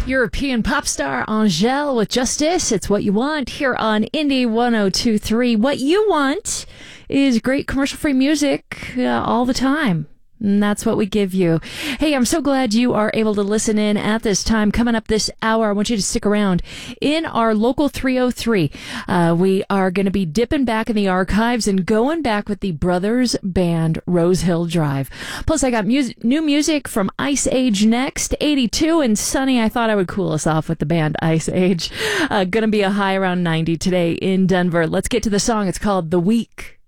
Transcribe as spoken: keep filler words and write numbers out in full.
European pop star Angèle with Justice. It's what you want here on Indie one oh two point three. What you want is great commercial-free music uh, all the time. And that's what we give you. Hey, I'm so glad you are able to listen in at this time. Coming up this hour, I want you to stick around. In our Local three oh three, uh, we are going to be dipping back in the archives and going back with the Brothers Band Rose Hill Drive. Plus, I got music, new music from Ice Age next, eighty-two, and sunny. I thought I would cool us off with the band Ice Age. Uh, going to be a high around ninety today in Denver. Let's get to the song. It's called The Week.